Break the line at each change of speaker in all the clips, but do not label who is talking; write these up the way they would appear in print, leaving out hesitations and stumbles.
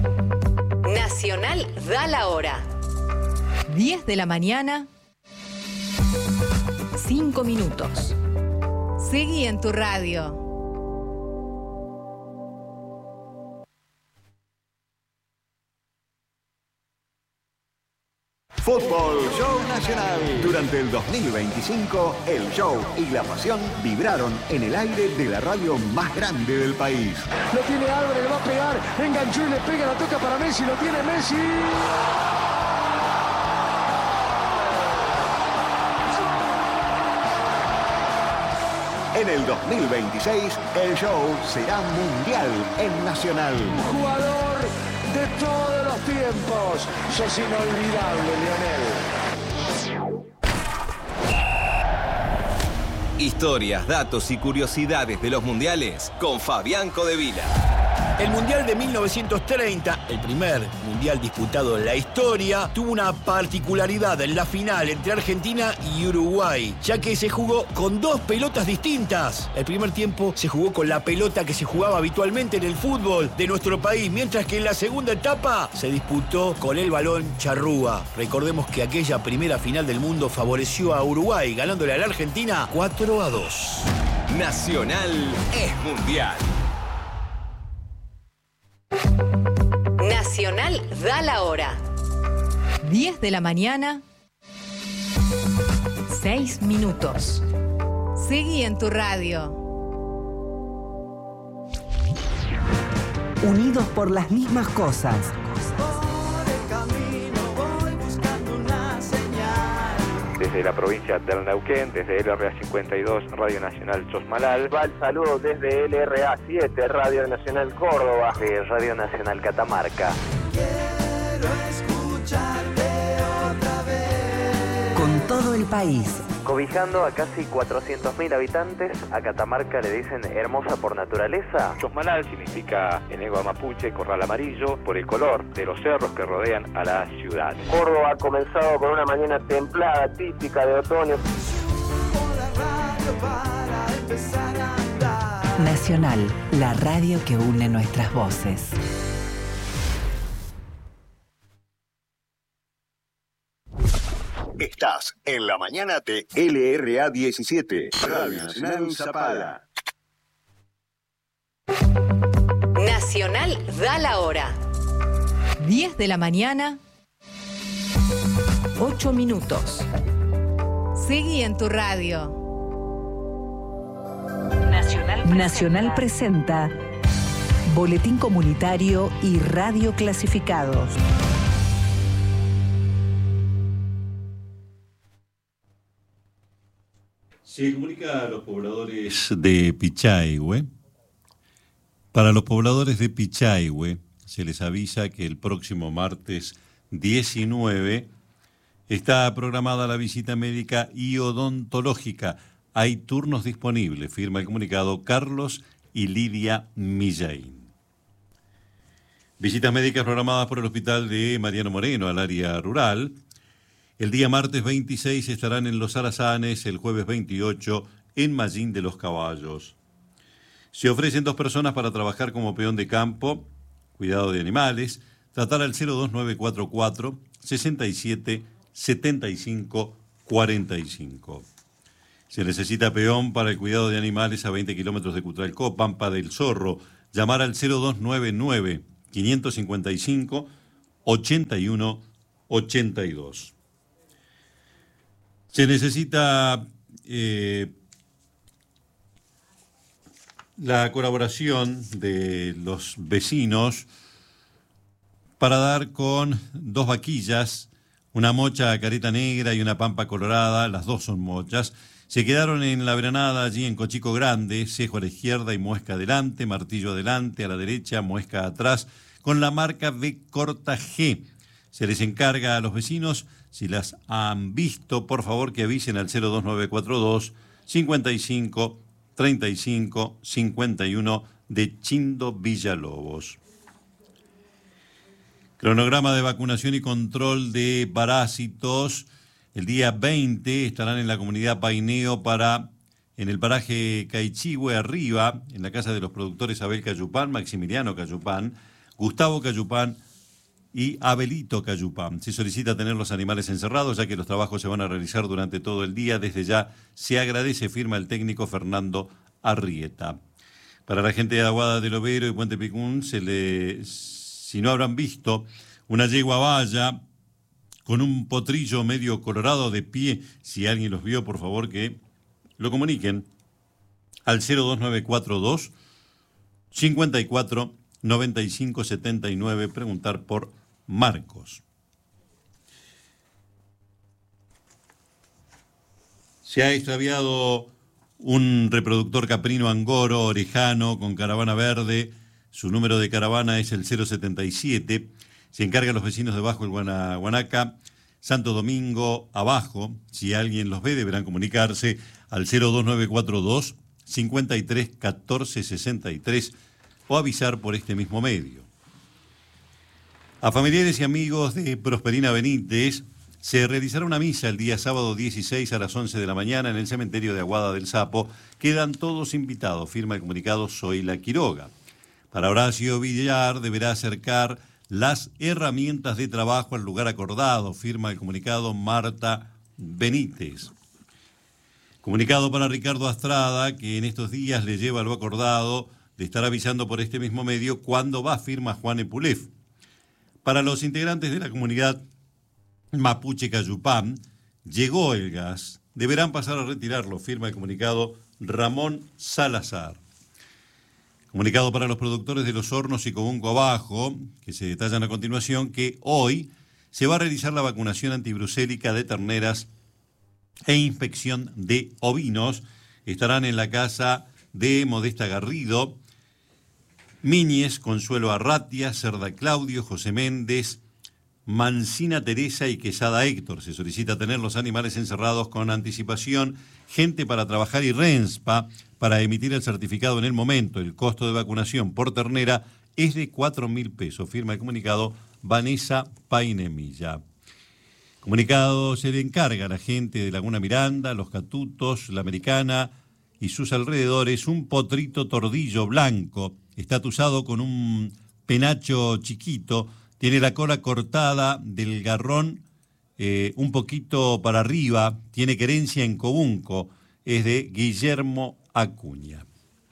Nacional da la hora. 10 de la mañana, 5 minutos. Seguí en tu radio.
Fútbol Show Nacional. Durante el 2025, el show y la pasión vibraron en el aire de la radio más grande del país.
Lo tiene Álvarez, le va a pegar, enganchó y le pega, la toca para Messi, lo tiene Messi.
En el 2026, el show será mundial en Nacional.
Jugador de todos los tiempos. Sos inolvidable, Lionel.
Historias, datos y curiosidades de los mundiales con Fabián Codevila.
El Mundial de 1930, el primer mundial disputado en la historia, tuvo una particularidad en la final entre Argentina y Uruguay, ya que se jugó con dos pelotas distintas. El primer tiempo se jugó con la pelota que se jugaba habitualmente en el fútbol de nuestro país, mientras que en la segunda etapa se disputó con el balón charrúa. Recordemos que aquella primera final del mundo favoreció a Uruguay, ganándole a la Argentina 4-2.
Nacional es mundial.
Nacional da la hora. 10 de la mañana, 6 minutos. Seguí en tu radio.
Unidos por las mismas cosas.
Desde la provincia del Neuquén, desde LRA52, Radio Nacional Chosmalal.
Va el saludo desde LRA7, Radio Nacional Córdoba.
De Radio Nacional Catamarca.
Quiero escucharte otra vez.
Con todo el país.
Cobijando a casi 400.000 habitantes, a Catamarca le dicen hermosa por naturaleza. Chosmalal significa en lengua mapuche corral amarillo por el color de los cerros que rodean a la ciudad.
Córdoba ha comenzado con una mañana templada, típica de otoño.
Nacional, la radio que une nuestras voces.
Estás en la mañana de LRA17, Radio Nacional Zapala.
Nacional da la hora. 10 de la mañana, 8 minutos. Seguí en tu radio.
Nacional presenta Boletín Comunitario y Radio Clasificados.
Se comunica a los pobladores de Pichahue. Para los pobladores de Pichahue se les avisa que el próximo martes 19 está programada la visita médica y odontológica. Hay turnos disponibles, firma el comunicado Carlos y Lidia Millaín. Visitas médicas programadas por el Hospital de Mariano Moreno al área rural. El día martes 26 estarán en Los Arazanes, el jueves 28 en Mallín de los Caballos. Se ofrecen 2 personas para trabajar como peón de campo, cuidado de animales, tratar al 02944 67 75 45. Se necesita peón para el cuidado de animales a 20 kilómetros de Cutralcó, Pampa del Zorro. Llamar al 0299 555 81 82. Se necesita la colaboración de los vecinos para dar con 2 vaquillas, una mocha careta negra y una pampa colorada, las 2 son mochas. Se quedaron en la veranada allí en Cochico Grande, cejo a la izquierda y muesca adelante, martillo adelante, a la derecha, muesca atrás, con la marca B corta G. Se les encarga a los vecinos, si las han visto, por favor que avisen al 02942 55 35 51 de Chindo Villalobos. Cronograma de vacunación y control de parásitos. El día 20 estarán en la comunidad Paineo en el paraje Caichihue arriba, en la casa de los productores Abel Cayupán, Maximiliano Cayupán, Gustavo Cayupán y Abelito Cayupán. Se solicita tener los animales encerrados, ya que los trabajos se van a realizar durante todo el día. Desde ya se agradece, firma el técnico Fernando Arrieta. Para la gente de Aguada del Overo y Puente Picún, si no habrán visto, una yegua valla con un potrillo medio colorado de pie, si alguien los vio, por favor que lo comuniquen al 02942 54 95 79, preguntar por Marcos. Se ha extraviado un reproductor caprino angoro orejano con caravana verde. Su número de caravana es el 077. Se encargan los vecinos de Bajo el Guanaca, Santo Domingo, abajo. Si alguien los ve, deberán comunicarse al 02942 53 14 63 o avisar por este mismo medio. A familiares y amigos de Prosperina Benítez se realizará una misa el día sábado 16 a las 11 de la mañana en el cementerio de Aguada del Sapo. Quedan todos invitados, firma el comunicado Zoila Quiroga. Para Horacio Villar deberá acercar las herramientas de trabajo al lugar acordado, firma el comunicado Marta Benítez. Comunicado para Ricardo Astrada, que en estos días le lleva lo acordado de estar avisando por este mismo medio cuándo va, firma Juan Epulef. Para los integrantes de la comunidad Mapuche Cayupán, llegó el gas, deberán pasar a retirarlo, firma el comunicado Ramón Salazar. Comunicado para los productores de Los Hornos y Cobunco Abajo, que se detallan a continuación, que hoy se va a realizar la vacunación antibrucélica de terneras e inspección de ovinos. Estarán en la casa de Modesta Garrido, Miñez, Consuelo Arratia, Cerda Claudio, José Méndez, Mancina Teresa y Quesada Héctor. Se solicita tener los animales encerrados con anticipación, gente para trabajar y RENSPA para emitir el certificado en el momento. El costo de vacunación por ternera es de 4.000 pesos. Firma el comunicado Vanessa Painemilla. Comunicado se le encarga a la gente de Laguna Miranda, Los Catutos, La Americana y sus alrededores un potrito tordillo blanco, estatusado con un penacho chiquito. Tiene la cola cortada del garrón un poquito para arriba, tiene querencia en Cobunco, es de Guillermo Acuña.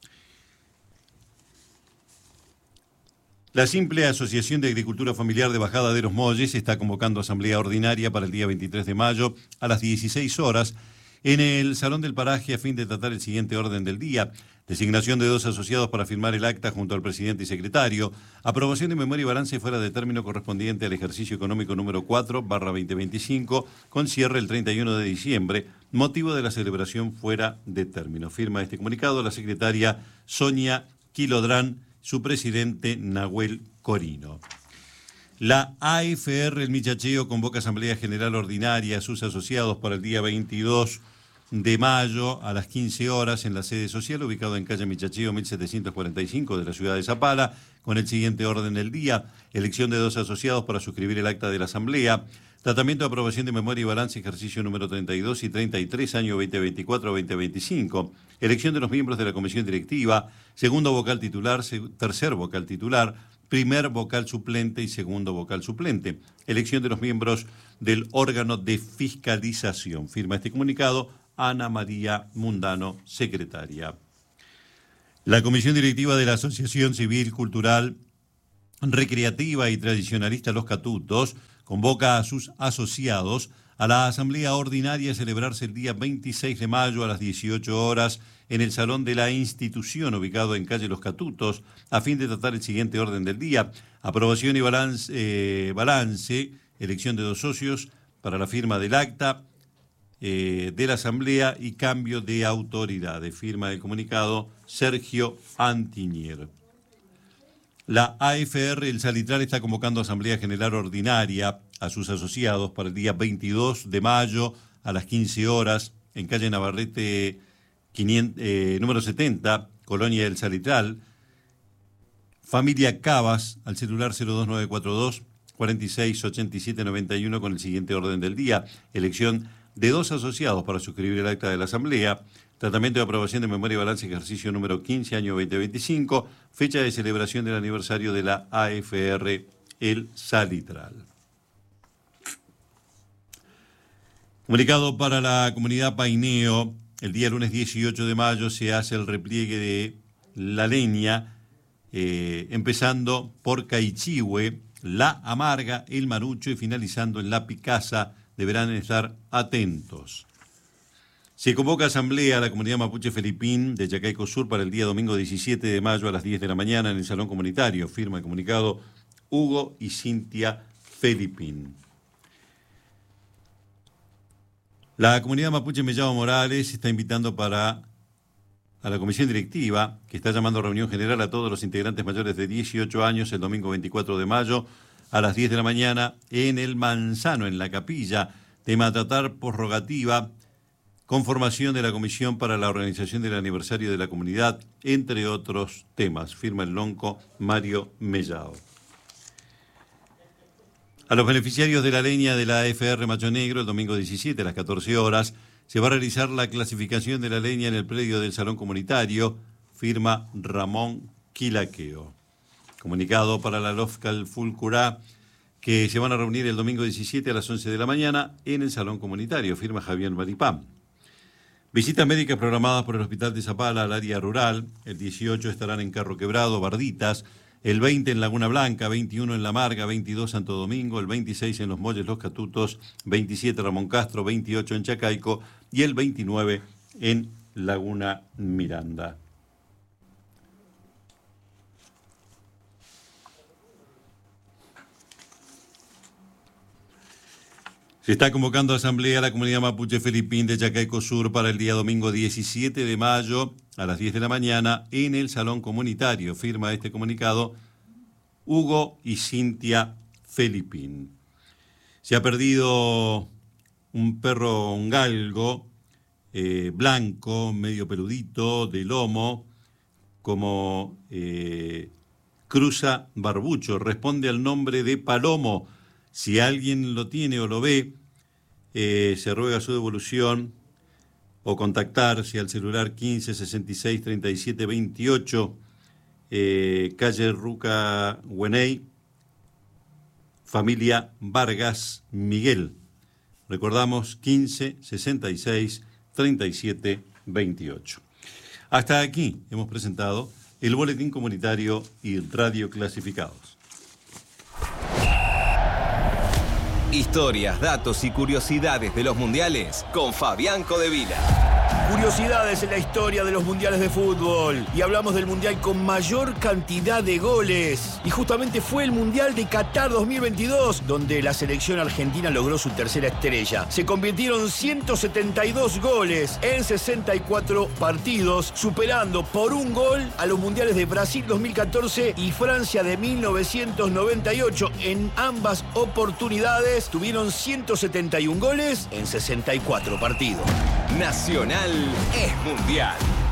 La simple Asociación de Agricultura Familiar de Bajada de los Molles está convocando asamblea ordinaria para el día 23 de mayo a las 16 horas en el Salón del Paraje a fin de tratar el siguiente orden del día: designación de 2 asociados para firmar el acta junto al presidente y secretario, aprobación de memoria y balance fuera de término correspondiente al ejercicio económico número 4/2025, con cierre el 31 de diciembre, motivo de la celebración fuera de término. Firma este comunicado la secretaria Sonia Quilodrán, su presidente Nahuel Corino. La AFR El Michacheo convoca asamblea general ordinaria a sus asociados para el día 22 de mayo a las 15 horas en la sede social ubicado en calle Michacheo 1745 de la ciudad de Zapala, con el siguiente orden del día: elección de 2 asociados para suscribir el acta de la asamblea, tratamiento de aprobación de memoria y balance ejercicio número 32 y 33 año 2024-2025, elección de los miembros de la comisión directiva, segundo vocal titular, tercer vocal titular, primer vocal suplente y segundo vocal suplente, elección de los miembros del órgano de fiscalización. Firma este comunicado Ana María Mundano, secretaria. La comisión directiva de la Asociación Civil, Cultural, Recreativa y Tradicionalista Los Catutos convoca a sus asociados a la asamblea ordinaria a celebrarse el día 26 de mayo a las 18 horas en el Salón de la Institución ubicado en calle Los Catutos a fin de tratar el siguiente orden del día: aprobación y balance, elección de 2 socios para la firma del acta de la asamblea y cambio de autoridades. Firma del comunicado Sergio Antinier. La AFR El Salitral está convocando asamblea general ordinaria a sus asociados para el día 22 de mayo a las 15 horas en calle Navarrete número 70, Colonia El Salitral. Familia Cabas, al celular 02942 468791 con el siguiente orden del día: elección de 2 asociados para suscribir el acta de la asamblea, Tratamiento de aprobación de memoria y balance, ejercicio número 15, año 2025, fecha de celebración del aniversario de la AFR El Salitral. Comunicado para la comunidad Paineo, el día lunes 18 de mayo se hace el repliegue de la leña, empezando por Caichihue, La Amarga, El Marucho y finalizando en La Picasa. Deberán estar atentos. Se convoca asamblea a la comunidad mapuche Felipín de Chacaico Sur para el día domingo 17 de mayo a las 10 de la mañana en el Salón Comunitario. Firma el comunicado Hugo y Cintia Felipín. La comunidad mapuche Mellado Morales está invitando a la comisión directiva, que está llamando a reunión general a todos los integrantes mayores de 18 años el domingo 24 de mayo a las 10 de la mañana en el Manzano, en la capilla. Tema a tratar, prorrogativa, conformación de la comisión para la organización del aniversario de la comunidad, entre otros temas. Firma el lonco Mario Mellado. A los beneficiarios de la leña de la AFR Macho Negro, el domingo 17 a las 14 horas, se va a realizar la clasificación de la leña en el predio del Salón Comunitario. Firma Ramón Quilaqueo. Comunicado para la Lofcal Fulcurá, que se van a reunir el domingo 17 a las 11 de la mañana en el Salón Comunitario. Firma Javier Maripán. Visitas médicas programadas por el Hospital de Zapala al área rural. El 18 estarán en Carro Quebrado, Barditas. El 20 en Laguna Blanca, 21 en La Marga, 22 Santo Domingo, el 26 en Los Molles, Los Catutos, 27 Ramón Castro, 28 en Chacaico y el 29 en Laguna Miranda. Se está convocando a asamblea a la comunidad mapuche Felipín de Chacaico Sur para el día domingo 17 de mayo a las 10 de la mañana en el Salón Comunitario. Firma este comunicado Hugo y Cintia Felipín. Se ha perdido un perro, un galgo blanco, medio peludito, de lomo, como cruza barbucho. Responde al nombre de Palomo. Si alguien lo tiene o lo ve, se ruega su devolución o contactarse al celular 15 66 37 28, calle Ruca Hueney, familia Vargas Miguel. Recordamos 15 66 37 28. Hasta aquí hemos presentado el Boletín Comunitario y Radio Clasificados.
Historias, datos y curiosidades de los mundiales con Fabián Codevila.
Curiosidades en la historia de los mundiales de fútbol. Y hablamos del mundial con mayor cantidad de goles. Y justamente fue el mundial de Qatar 2022, donde la selección argentina logró su tercera estrella. Se convirtieron 172 goles en 64 partidos, superando por un gol a los mundiales de Brasil 2014 y Francia de 1998. En ambas oportunidades tuvieron 171 goles en 64 partidos.
Nacional es mundial.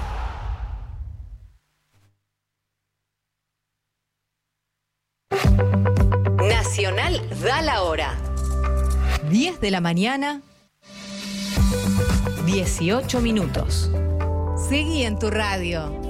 Nacional da la hora. 10 de la mañana, 18 minutos. Seguí en tu radio.